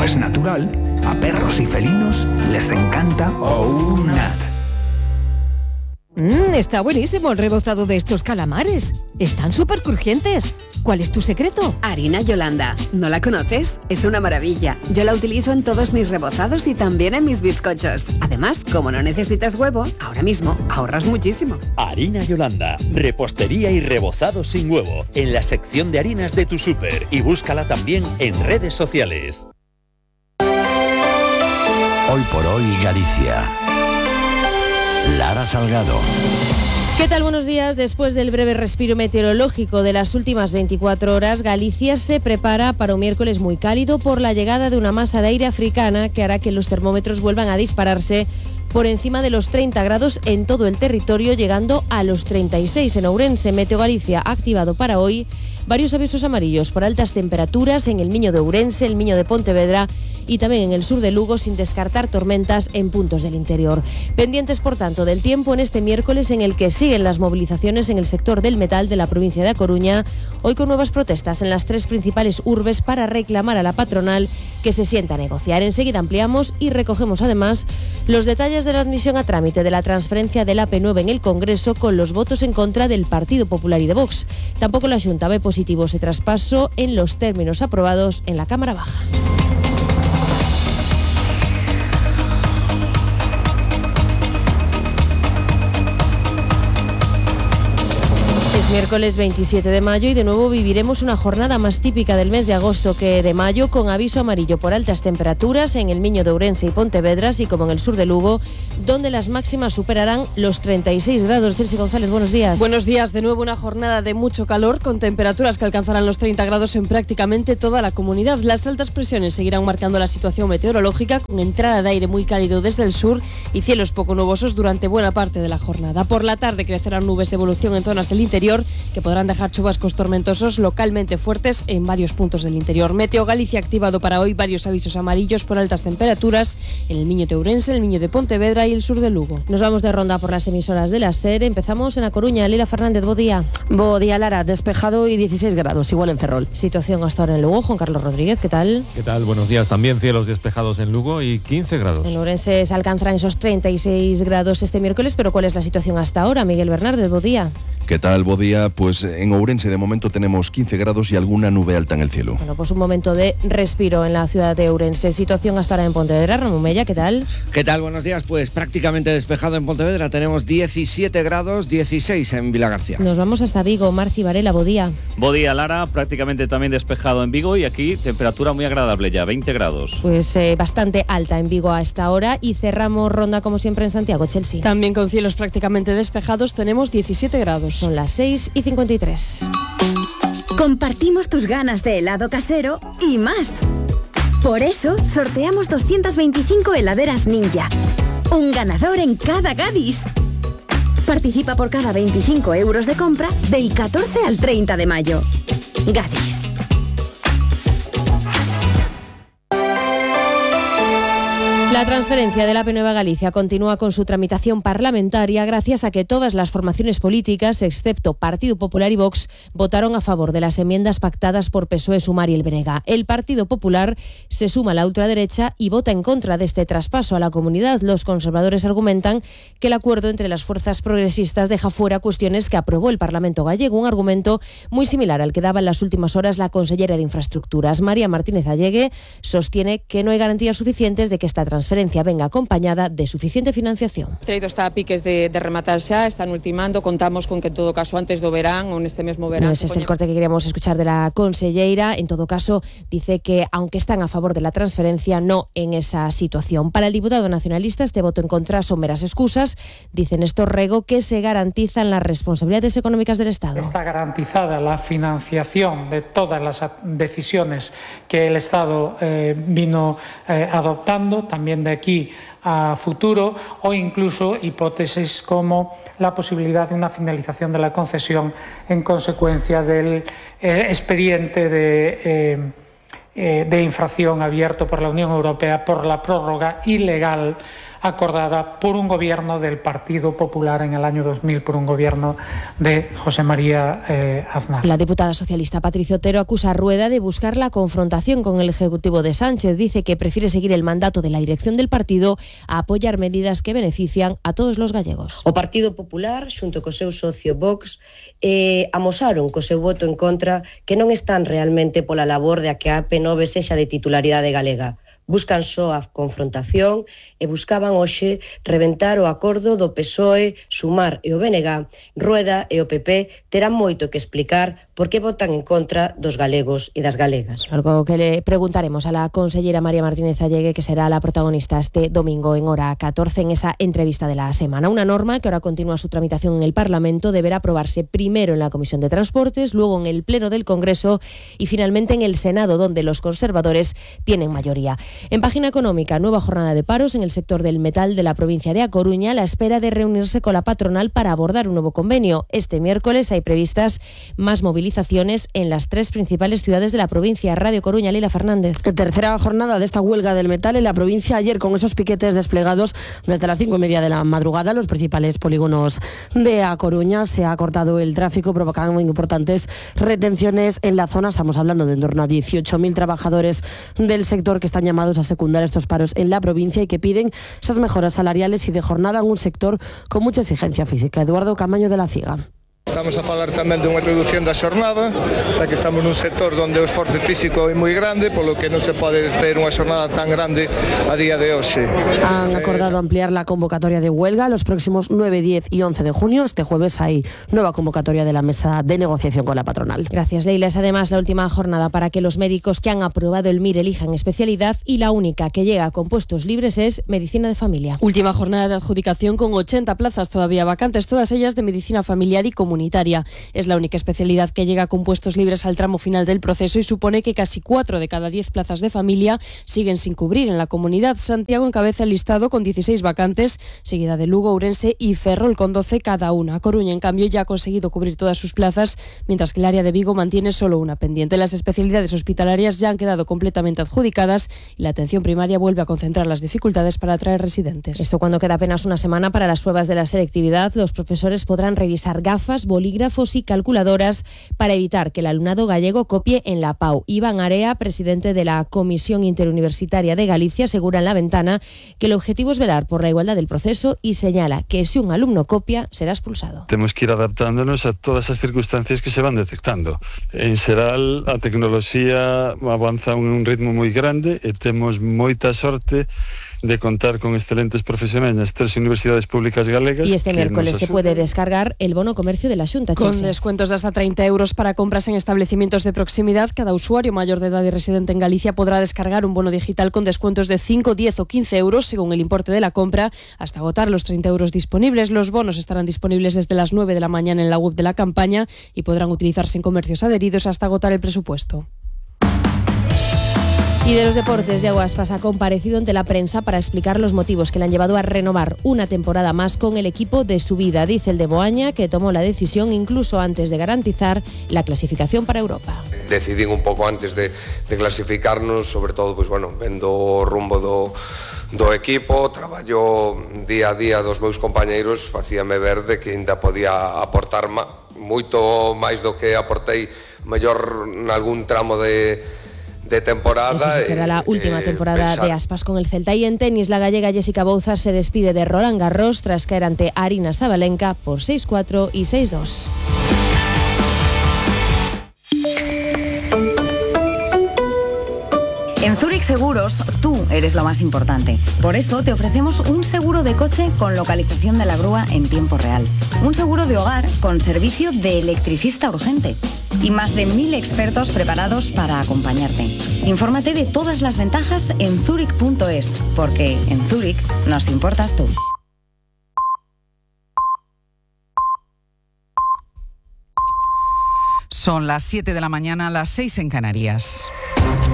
como es natural, a perros y felinos les encanta OUNAT. Está buenísimo el rebozado de estos calamares. Están súper crujientes. ¿Cuál es tu secreto? Harina Yolanda. ¿No la conoces? Es una maravilla. Yo la utilizo en todos mis rebozados y también en mis bizcochos. Además, como no necesitas huevo, ahora mismo ahorras muchísimo. Harina Yolanda. Repostería y rebozado sin huevo. En la sección de harinas de tu súper. Y búscala también en redes sociales. Hoy por hoy Galicia. Lara Salgado. ¿Qué tal? Buenos días. Después del breve respiro meteorológico de las últimas 24 horas, Galicia se prepara para un miércoles muy cálido por la llegada de una masa de aire africana que hará que los termómetros vuelvan a dispararse por encima de los 30 grados en todo el territorio, llegando a los 36 en Ourense. Meteo Galicia ha activado para hoy varios avisos amarillos por altas temperaturas en el Miño de Ourense, el Miño de Pontevedra y también en el sur de Lugo, sin descartar tormentas en puntos del interior. Pendientes, por tanto, del tiempo en este miércoles en el que siguen las movilizaciones en el sector del metal de la provincia de A Coruña, hoy con nuevas protestas en las 3 principales urbes para reclamar a la patronal que se sienta a negociar. Enseguida ampliamos y recogemos además los detalles de la admisión a trámite de la transferencia del AP9 en el Congreso con los votos en contra del Partido Popular y de Vox. Tampoco la Xunta ve positivo ese traspaso en los términos aprobados en la Cámara Baja. Es miércoles 27 de mayo y de nuevo viviremos una jornada más típica del mes de agosto que de mayo, con aviso amarillo por altas temperaturas en el Miño de Ourense y Pontevedra, así como en el sur de Lugo, donde las máximas superarán los 36 grados. Celsi González, buenos días. Buenos días. De nuevo una jornada de mucho calor, con temperaturas que alcanzarán los 30 grados en prácticamente toda la comunidad. Las altas presiones seguirán marcando la situación meteorológica, con entrada de aire muy cálido desde el sur y cielos poco nubosos durante buena parte de la jornada. Por la tarde crecerán nubes de evolución en zonas del interior, que podrán dejar chubascos tormentosos localmente fuertes en varios puntos del interior. Meteo Galicia ha activado para hoy varios avisos amarillos por altas temperaturas en el Miño de Ourense, el Miño de Pontevedra y el sur de Lugo. Nos vamos de ronda por las emisoras de la SER. Empezamos en A Coruña. Lila Fernández, bo día. Bo día, Lara. Despejado y 16 grados, igual en Ferrol. Situación hasta ahora en Lugo. Juan Carlos Rodríguez, ¿qué tal? ¿Qué tal? Buenos días. También cielos despejados en Lugo y 15 grados. En Ourense se alcanzarán esos 36 grados este miércoles, pero ¿cuál es la situación hasta ahora? Miguel Bernárdez, bo día. ¿Qué tal? Buen día. Pues en Ourense de momento tenemos 15 grados y alguna nube alta en el cielo. Bueno, pues un momento de respiro en la ciudad de Ourense. Situación hasta ahora en Pontevedra. Ramón Mella, ¿qué tal? ¿Qué tal? Buenos días. Pues prácticamente despejado en Pontevedra. Tenemos 17 grados, 16 en Vilagarcía. Nos vamos hasta Vigo. Marci Varela, Bodía. Bodía, Lara, prácticamente también despejado en Vigo y aquí temperatura muy agradable ya, 20 grados. Pues bastante alta en Vigo a esta hora y cerramos ronda como siempre en Santiago, Chelsea. También con cielos prácticamente despejados tenemos 17 grados. Son las 6:53. Compartimos tus ganas de helado casero y más. Por eso sorteamos 225 heladeras Ninja. Un ganador en cada Gadis. Participa por cada 25 euros de compra del 14 al 30 de mayo. Gadis. La transferencia de la AP9 a Galicia continúa con su tramitación parlamentaria gracias a que todas las formaciones políticas, excepto Partido Popular y Vox, votaron a favor de las enmiendas pactadas por PSOE, Sumar y el Brega. El Partido Popular se suma a la ultraderecha y vota en contra de este traspaso a la comunidad. Los conservadores argumentan que el acuerdo entre las fuerzas progresistas deja fuera cuestiones que aprobó el Parlamento gallego, un argumento muy similar al que daba en las últimas horas la consellera de Infraestructuras. María Martínez Allegue sostiene que no hay garantías suficientes de que esta transferencia venga acompañada de suficiente financiación. O treito está a piques de rematar xa, están ultimando, contamos con que en todo caso antes do verán ou neste mesmo verán. No es este el corte que queríamos escuchar de la conselleira. En todo caso, dice que aunque están a favor de la transferencia, no en esa situación. Para el diputado nacionalista, este voto en contra son meras excusas. Dice Néstor Rego que se garantizan las responsabilidades económicas del Estado. Está garantizada la financiación de todas las decisiones que el Estado vino adoptando, también de aquí a futuro, o incluso hipótesis como la posibilidad de una finalización de la concesión en consecuencia del expediente de infracción abierto por la Unión Europea por la prórroga ilegal acordada por un gobierno del Partido Popular en el año 2000, por un gobierno de José María Aznar. La diputada socialista Patricia Otero acusa a Rueda de buscar la confrontación con el Ejecutivo de Sánchez. Dice que prefiere seguir el mandato de la dirección del partido a apoyar medidas que benefician a todos los gallegos. O Partido Popular, xunto co seu socio Vox, amosaron co seu voto en contra que non están realmente pola labor de a que a AP9 sexa de titularidade galega. Buscan só a confrontación e buscaban hoxe reventar o acordo do PSOE, Sumar e o BNG. Rueda e o PP terán moito que explicar por que votan en contra dos galegos e das galegas. Algo que le preguntaremos a la consellera María Martínez Allegue, que será la protagonista este domingo en hora 14 en esa entrevista de la semana. Una norma que ahora continúa su tramitación en el Parlamento deberá aprobarse primero en la Comisión de Transportes, luego en el Pleno del Congreso y finalmente en el Senado, donde los conservadores tienen mayoría. En página económica, nueva jornada de paros en el sector del metal de la provincia de A Coruña a la espera de reunirse con la patronal para abordar un nuevo convenio. Este miércoles hay previstas más movilizaciones en las 3 principales ciudades de la provincia. Radio Coruña, Lila Fernández. Tercera jornada de esta huelga del metal en la provincia ayer, con esos piquetes desplegados desde las 5:30 de la madrugada en los principales polígonos de A Coruña. Se ha cortado el tráfico, provocando importantes retenciones en la zona. Estamos hablando de en torno a 18.000 trabajadores del sector que están llamados a secundar estos paros en la provincia y que piden esas mejoras salariales y de jornada en un sector con mucha exigencia física. Eduardo Camaño de la Ciga. Estamos a falar tamén dunha reducción da xornada, xa que estamos nun sector onde o esforzo físico é moi grande, polo que non se pode ter unha xornada tan grande a día de hoxe. Han acordado ampliar la convocatoria de huelga los próximos 9, 10 y 11 de junio. Este jueves hay nueva convocatoria de la mesa de negociación con la patronal. Gracias, Leila. Es además la última jornada para que los médicos que han aprobado el MIR elijan especialidad y la única que llega con puestos libres es Medicina de Familia. Última jornada de adjudicación con 80 plazas todavía vacantes, todas ellas de Medicina Familiar y Comunitaria. Es la única especialidad que llega con puestos libres al tramo final del proceso y supone que casi 4 de cada 10 plazas de familia siguen sin cubrir en la comunidad. Santiago encabeza el listado con 16 vacantes, seguida de Lugo, Ourense y Ferrol con 12 cada una. Coruña, en cambio, ya ha conseguido cubrir todas sus plazas, mientras que el área de Vigo mantiene solo una pendiente. Las especialidades hospitalarias ya han quedado completamente adjudicadas y la atención primaria vuelve a concentrar las dificultades para atraer residentes. Esto cuando queda apenas una semana para las pruebas de la selectividad. Los profesores podrán revisar gafas, bolígrafos y calculadoras para evitar que el alumnado gallego copie en la PAU. Iván Area, presidente de la Comisión Interuniversitaria de Galicia, asegura en La Ventana que el objetivo es velar por la igualdad del proceso y señala que si un alumno copia, será expulsado. Temos que ir adaptándonos a todas as circunstancias que se van detectando. En xeral, a tecnoloxía avanza a un ritmo moi grande e temos moita sorte de contar con excelentes profesionales nas 3 universidades públicas galegas. Y este miércoles se puede descargar el bono comercio de la Xunta. Con descuentos de hasta 30 euros para compras en establecimientos de proximidad. Cada usuario mayor de edad y residente en Galicia podrá descargar un bono digital con descuentos de 5, 10 o 15 euros según el importe de la compra, hasta agotar los 30 euros disponibles. Los bonos estarán disponibles desde las 9 de la mañana en la web de la campaña y podrán utilizarse en comercios adheridos hasta agotar el presupuesto. Y de los deportes, Yago Aspas ha comparecido ante la prensa para explicar los motivos que le han llevado a renovar una temporada más con el equipo de su vida. Dice el de Moaña que tomó la decisión incluso antes de garantizar la clasificación para Europa. Decidín un pouco antes de clasificarnos, sobre todo, pues, bueno, vendo o rumbo do equipo, traballo día a día dos meus compañeiros, facíame ver de que ainda podía aportar moito máis do que aportei mellor nalgún tramo de temporada. Eso sí, será la última temporada de Aspas con el Celta. Y en tenis, la gallega Jessica Bouzas se despide de Roland Garros tras caer ante Aryna Sabalenka por 6-4 y 6-2. En Zurich Seguros, tú eres lo más importante. Por eso te ofrecemos un seguro de coche con localización de la grúa en tiempo real. Un seguro de hogar con servicio de electricista urgente. Y más de 1000 expertos preparados para acompañarte. Infórmate de todas las ventajas en zurich.es, porque en Zurich nos importas tú. Son las 7 de la mañana, las 6 en Canarias.